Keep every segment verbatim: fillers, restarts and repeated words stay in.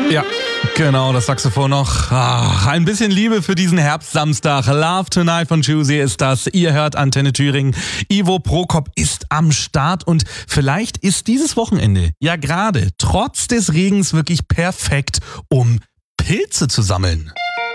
Ja, genau, das Saxophon noch. Ach, ein bisschen Liebe für diesen Herbstsamstag. Love Tonight von Juicy ist das. Ihr hört Antenne Thüringen. Ivo Prokop ist am Start und vielleicht ist dieses Wochenende ja gerade trotz des Regens wirklich perfekt, um Pilze zu sammeln.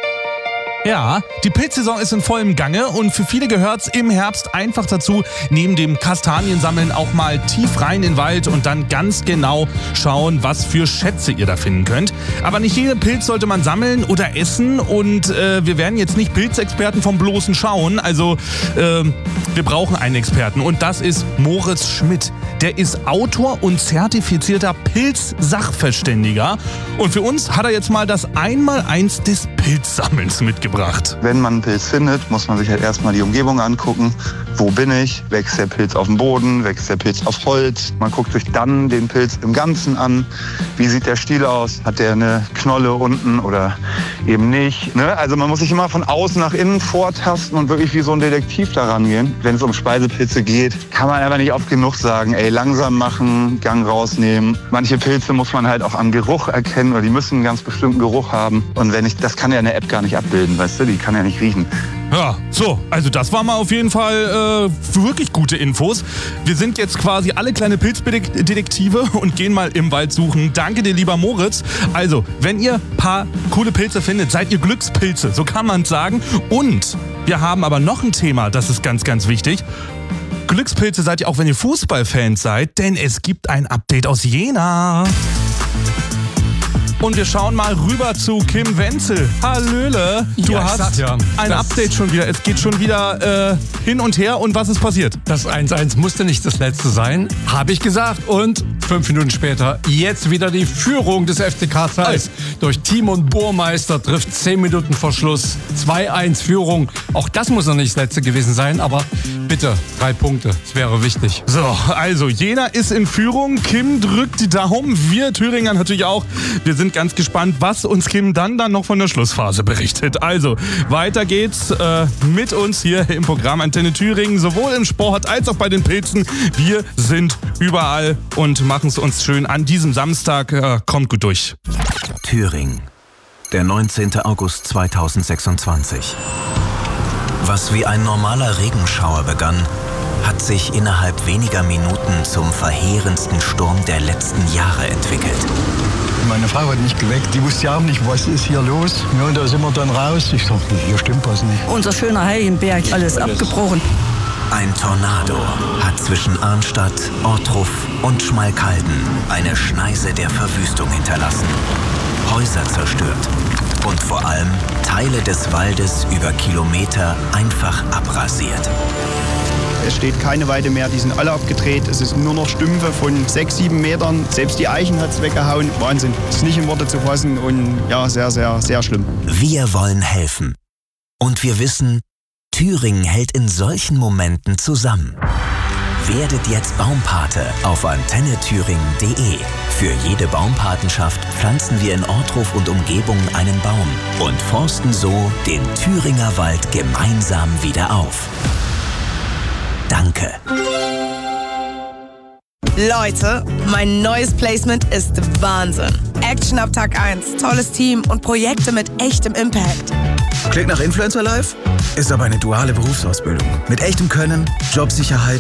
Ja, die Pilzsaison ist in vollem Gange und für viele gehört's im Herbst einfach dazu, neben dem Kastaniensammeln auch mal tief rein in den Wald und dann ganz genau schauen, was für Schätze ihr da finden könnt. Aber nicht jeden Pilz sollte man sammeln oder essen und äh, wir werden jetzt nicht Pilzexperten vom bloßen Schauen, also äh, wir brauchen einen Experten und das ist Moritz Schmidt. Der ist Autor und zertifizierter Pilzsachverständiger und für uns hat er jetzt mal das Einmaleins des Pilzsammelns mitgebracht. Wenn man einen Pilz findet, muss man sich halt erstmal die Umgebung angucken. Wo bin ich? Wächst der Pilz auf dem Boden? Wächst der Pilz auf Holz? Man guckt sich dann den Pilz im Ganzen an. Wie sieht der Stiel aus? Hat der eine Knolle unten oder eben nicht? Ne? Also man muss sich immer von außen nach innen vortasten und wirklich wie so ein Detektiv daran gehen. Wenn es um Speisepilze geht, kann man einfach nicht oft genug sagen, ey, langsam machen, Gang rausnehmen. Manche Pilze muss man halt auch am Geruch erkennen oder die müssen einen ganz bestimmten Geruch haben. Und wenn ich, das kann ja eine App gar nicht abbilden. Weißt du, die kann ja nicht riechen. Ja, so, also das war mal auf jeden Fall äh, wirklich gute Infos. Wir sind jetzt quasi alle kleine Pilzdetektive und gehen mal im Wald suchen. Danke dir, lieber Moritz. Also, wenn ihr ein paar coole Pilze findet, seid ihr Glückspilze, so kann man sagen. Und wir haben aber noch ein Thema, das ist ganz, ganz wichtig. Glückspilze seid ihr auch, wenn ihr Fußballfans seid, denn es gibt ein Update aus Jena. Und wir schauen mal rüber zu Kim Wenzel. Hallöle, du ja, hast ja, ein Update schon wieder. Es geht schon wieder äh, hin und her. Und was ist passiert? Das eins eins musste nicht das letzte sein, habe ich gesagt. Und fünf Minuten später jetzt wieder die Führung des F C Karl Zeiss. Durch Timon Burmeister trifft zehn Minuten vor Schluss. zwei eins Führung. Auch das muss noch nicht das letzte gewesen sein, aber bitte, drei Punkte. Das wäre wichtig. So, also Jena ist in Führung. Kim drückt die Daumen. Wir Thüringer natürlich auch. Wir sind ganz gespannt, was uns Kim dann, dann noch von der Schlussphase berichtet. Also, weiter geht's äh, mit uns hier im Programm Antenne Thüringen, sowohl im Sport als auch bei den Pilzen. Wir sind überall und machen es uns schön an diesem Samstag. Äh, kommt gut durch. Thüringen, der neunzehnten August zweitausendsechsundzwanzig. Was wie ein normaler Regenschauer begann, hat sich innerhalb weniger Minuten zum verheerendsten Sturm der letzten Jahre entwickelt. Meine Frau hat mich geweckt, die wusste ja auch nicht, was ist hier los. Ja, und da sind wir dann raus. Ich sag, hier stimmt was nicht. Unser schöner Heiligenberg, alles, alles abgebrochen. Ein Tornado hat zwischen Arnstadt, Ortruf und Schmalkalden eine Schneise der Verwüstung hinterlassen. Häuser zerstört und vor allem Teile des Waldes über Kilometer einfach abrasiert. Es steht keine Weide mehr, die sind alle abgedreht. Es ist nur noch Stümpfe von sechs, sieben Metern. Selbst die Eichen hat es weggehauen. Wahnsinn. Es ist nicht in Worte zu fassen und ja, sehr, sehr, sehr schlimm. Wir wollen helfen. Und wir wissen, Thüringen hält in solchen Momenten zusammen. Werdet jetzt Baumpate auf antenne thüringen punkt de. Für jede Baumpatenschaft pflanzen wir in Ortruf und Umgebung einen Baum und forsten so den Thüringer Wald gemeinsam wieder auf. Danke. Leute, mein neues Placement ist Wahnsinn. Action ab Tag eins, tolles Team und Projekte mit echtem Impact. Klingt nach Influencer Life? Ist aber eine duale Berufsausbildung. Mit echtem Können, Jobsicherheit